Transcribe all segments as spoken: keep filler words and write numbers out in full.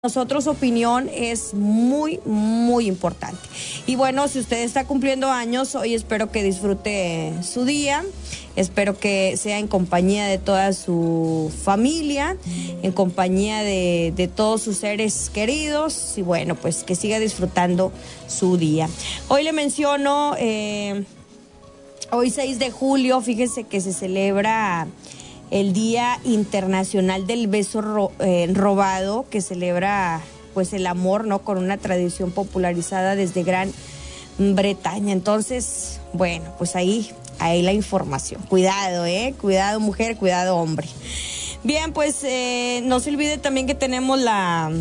Nosotros, su opinión es muy, muy importante. Y bueno, si usted está cumpliendo años, hoy espero que disfrute su día, espero que sea en compañía de toda su familia, en compañía de, de todos sus seres queridos, y bueno, pues que siga disfrutando su día. Hoy le menciono, eh, hoy seis de julio, fíjese que se celebra el Día Internacional del Beso ro, eh, Robado, que celebra pues el amor, ¿no? Con una tradición popularizada desde Gran Bretaña. Entonces, bueno, pues ahí, ahí la información. Cuidado, ¿eh? Cuidado mujer, cuidado hombre. Bien, pues eh, no se olvide también que tenemos la...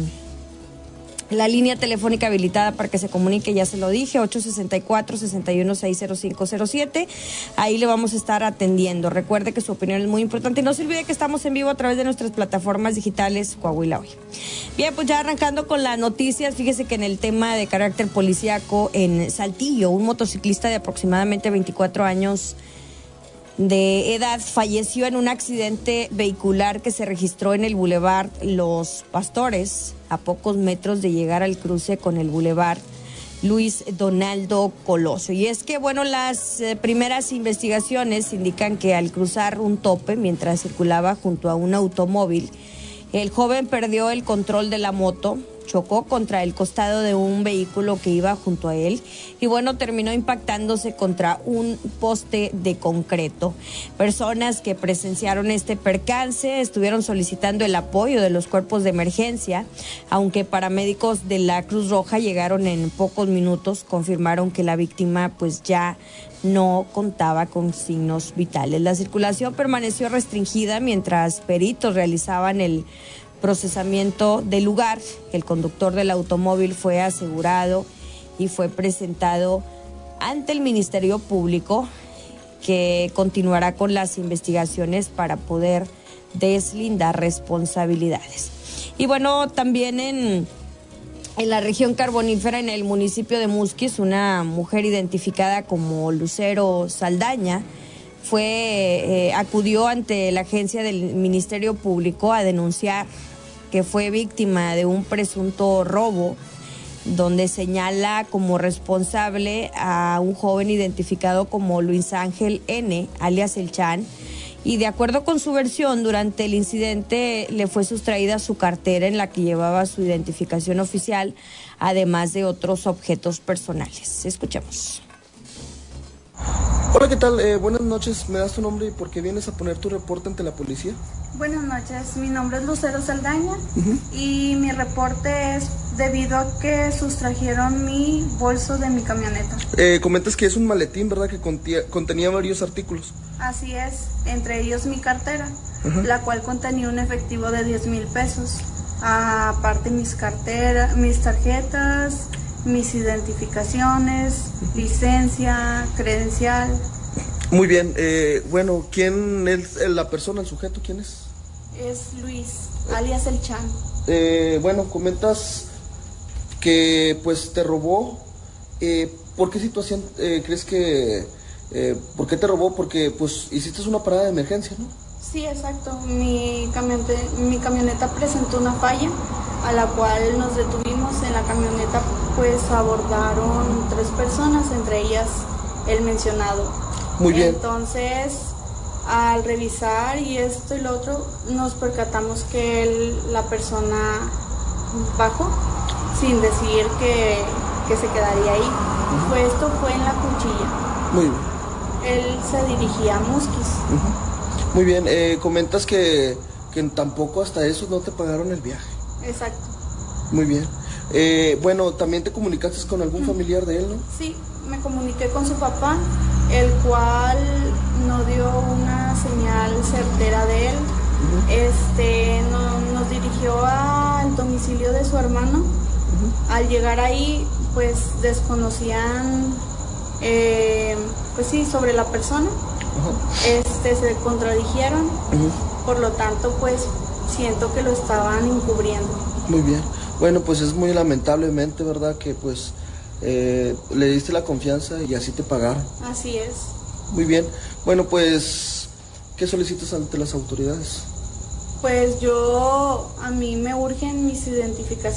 La línea telefónica habilitada para que se comunique, ya se lo dije, ocho sesenta y cuatro, sesenta y uno, seis cero cinco cero siete. Ahí le vamos a estar atendiendo. Recuerde que su opinión es muy importante y no se olvide que estamos en vivo a través de nuestras plataformas digitales Coahuila Hoy. Bien, pues ya arrancando con las noticias, fíjese que en el tema de carácter policíaco en Saltillo, un motociclista de aproximadamente veinticuatro años de edad falleció en un accidente vehicular que se registró en el Boulevard Los Pastores, a pocos metros de llegar al cruce con el Boulevard Luis Donaldo Colosio. Y es que, bueno, las eh, primeras investigaciones indican que al cruzar un tope mientras circulaba junto a un automóvil, el joven perdió el control de la moto, chocó contra el costado de un vehículo que iba junto a él y bueno, terminó impactándose contra un poste de concreto. Personas que presenciaron este percance estuvieron solicitando el apoyo de los cuerpos de emergencia, aunque paramédicos de la Cruz Roja llegaron en pocos minutos, confirmaron que la víctima pues ya no contaba con signos vitales. La circulación permaneció restringida mientras peritos realizaban el procesamiento del lugar. El conductor del automóvil fue asegurado y fue presentado ante el Ministerio Público, que continuará con las investigaciones para poder deslindar responsabilidades. Y bueno, también en, en la región carbonífera, en el municipio de Musquis, una mujer identificada como Lucero Saldaña fue eh, acudió ante la agencia del Ministerio Público a denunciar que fue víctima de un presunto robo, donde señala como responsable a un joven identificado como Luis Ángel N., alias El Chan, y de acuerdo con su versión, durante el incidente le fue sustraída su cartera en la que llevaba su identificación oficial, además de otros objetos personales. Escuchemos. Hola, ¿qué tal? Eh, buenas noches, ¿me das tu nombre y por qué vienes a poner tu reporte ante la policía? Buenas noches, mi nombre es Lucero Saldaña uh-huh. y mi reporte es debido a que sustrajeron mi bolso de mi camioneta. Eh, comentas que es un maletín, ¿verdad? Que contía, contenía varios artículos. Así es, entre ellos mi cartera, uh-huh. la cual contenía un efectivo de diez mil pesos. Aparte mis carteras, mis tarjetas, mis identificaciones, licencia, credencial. Muy bien, eh, bueno, ¿quién es la persona, el sujeto? ¿Quién es? Es Luis, alias El Chan. Eh, bueno, comentas que pues te robó. Eh, ¿Por qué situación eh, crees que, eh, por qué te robó? Porque pues hiciste una parada de emergencia, ¿no? Sí, exacto. Mi camioneta, mi camioneta presentó una falla, a la cual nos detuvimos. En la camioneta pues abordaron tres personas, entre ellas el mencionado. Muy bien. Entonces, al revisar y esto y lo otro, nos percatamos que él, la persona bajó sin decir que, que se quedaría ahí. Uh-huh. Pues esto fue en la cuchilla. Muy bien. Él se dirigía a Musquis. Uh-huh. Muy bien, eh, comentas que, que tampoco hasta eso no te pagaron el viaje. Exacto. Muy bien. Eh, bueno, ¿también te comunicaste con algún familiar de él, no? Sí, me comuniqué con su papá, el cual no dio una señal certera de él. Uh-huh. Este, no, nos dirigió al domicilio de su hermano. Uh-huh. Al llegar ahí, pues desconocían, eh, pues sí, sobre la persona. Uh-huh. Este, se contradijeron. Uh-huh. Por lo tanto, pues siento que lo estaban encubriendo. Muy bien. Bueno, pues es muy lamentablemente, ¿verdad? Que pues eh, le diste la confianza y así te pagaron. Así es. Muy bien. Bueno, pues, ¿qué solicitas ante las autoridades? Pues yo, a mí me urgen mis identificaciones.